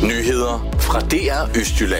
Nyheder fra DR Østjylland.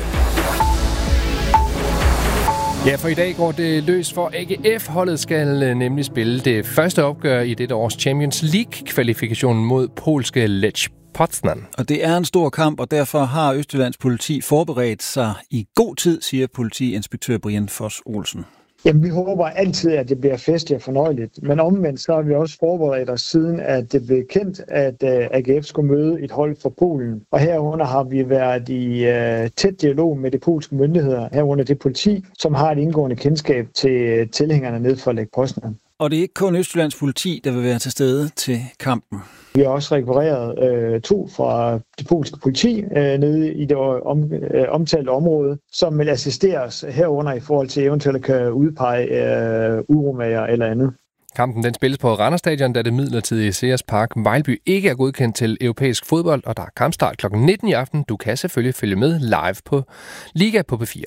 Ja, for i dag går det løs for AGF-holdet skal nemlig spille det første opgør i dette års Champions League-kvalifikationen mod polske Lech Poznan. Og det er en stor kamp, og derfor har Østjyllands politi forberedt sig i god tid, siger politiinspektør Brian Foss Olsen. Jamen, vi håber altid, at det bliver festligt og fornøjeligt. Men omvendt så har vi også forberedt os siden, at det blev kendt, at AGF skulle møde et hold fra Polen. Og herunder har vi været i tæt dialog med de polske myndigheder, herunder det politi, som har et indgående kendskab til tilhængerne ned for Lech Poznan. Og det er ikke kun Østjyllands politi, der vil være til stede til kampen. Vi har også rekvireret 2 fra det polske politi nede i det omtalte område, som vil assistere os herunder i forhold til eventuelt at kan udpege uromager eller andet. Kampen den spilles på Randers Stadion, da det midlertidige Sears Park Vejlby ikke er godkendt til europæisk fodbold, og der er kampstart kl. 19 i aften. Du kan selvfølgelig følge med live på Liga på P4.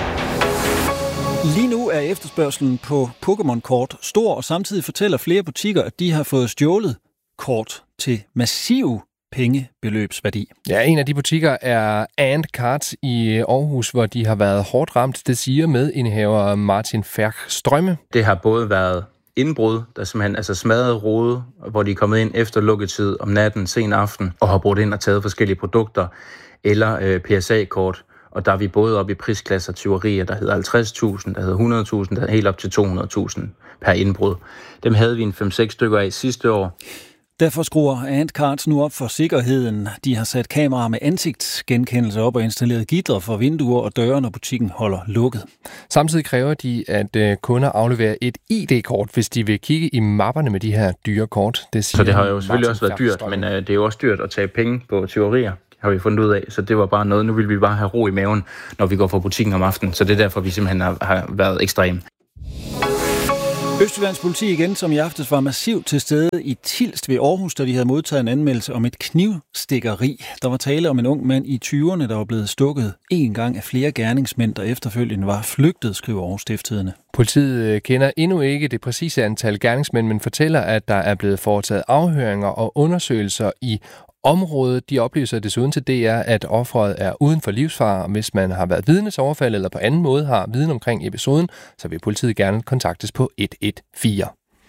Lige nu er efterspørgselen på Pokémon-kort stor, og samtidig fortæller flere butikker, at de har fået stjålet kort til massive pengebeløbsværdi. Ja, en af de butikker er And Cards i Aarhus, hvor de har været hårdt ramt. Det siger medindehaver Martin Ferch Strømme. Det har både været indbrud, der simpelthen smadret rode, hvor de er kommet ind efter lukketid om natten, sen aften, og har brugt ind og taget forskellige produkter, eller PSA-kort. Og der er vi både oppe i prisklasser tyverier, der hedder 50.000, der hedder 100.000, der er helt op til 200.000 per indbrud. Dem havde vi en 5-6 stykker af sidste år. Derfor skruer And Cards nu op for sikkerheden. De har sat kameraer med ansigtsgenkendelse op og installeret gitre for vinduer og døre, når butikken holder lukket. Samtidig kræver de, at kunder afleverer et ID-kort, hvis de vil kigge i mapperne med de her dyre kort. Så det har jo selvfølgelig også været dyrt, men det er jo også dyrt at tage penge på tyverier, har vi fundet ud af. Så det var bare noget, nu vil vi bare have ro i maven, når vi går fra butikken om aftenen. Så det er derfor, vi simpelthen har været ekstreme. Østjyllands politi igen, som i aftes var massivt til stede i Tilst ved Aarhus, da de havde modtaget en anmeldelse om et knivstikkeri. Der var tale om en ung mand i 20'erne, der var blevet stukket en gang af flere gerningsmænd, der efterfølgende var flygtet, skriver Aarhus Stiftstidende. Politiet kender endnu ikke det præcise antal gerningsmænd, men fortæller, at der er blevet foretaget afhøringer og undersøgelser i området. De oplyser desuden til DR, at offeret er uden for livsfare, og hvis man har været vidne til overfald eller på anden måde har viden omkring episoden, så vil politiet gerne kontaktes på 114.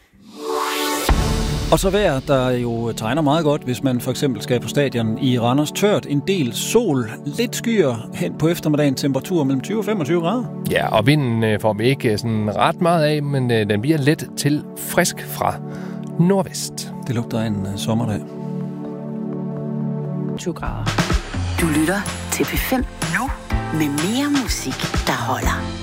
Og så vejr, der jo tegner meget godt, hvis man for eksempel skal på stadion i Randers. Tørt, en del sol, lidt skyer hen på eftermiddagen, temperatur mellem 20 og 25 grader. Ja, og vinden får vi ikke sådan ret meget af, men den bliver let til frisk fra nordvest. Det lugter af en sommerdag. 20 grader. Du lytter til P5 nu med mere musik, der holder.